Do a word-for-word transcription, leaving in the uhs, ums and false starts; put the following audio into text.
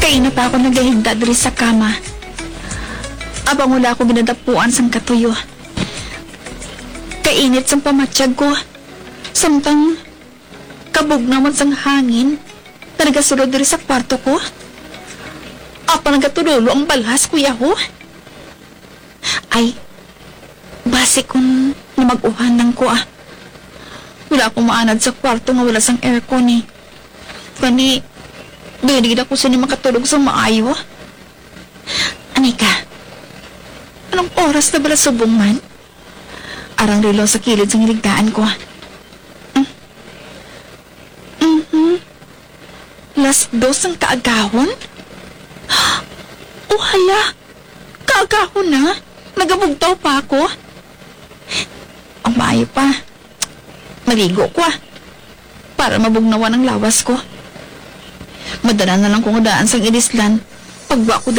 Kay na pa ako nagahinda diri sa kama. Abang wala ako ginadapuan sang katuyo. Kainit sang pamatsyag ko. Samtang kabog naman sang hangin na nagasulod diri sa kwarto ko. Apa nagatudulo ang balhas, kuya ko? Ay, base kung na mag-uhanan ko ah. Wala akong maanad sa kwarto nga wala sang aircon eh. Kani, dinig ako sa ni makatulog sa maayo. Anika, anong oras na bala subong man? Arang rilo sa kilid sa niligtaan ko. Mm. Mm-hmm. Las dos ang kaagahon? Oh hala, kaagahon na? Nagabugtaw pa ako? Ang maayo pa. Maligo ko ah. Para mabugnawan ang lawas ko. Madala na lang kung daan sang inislan. Pagwa ko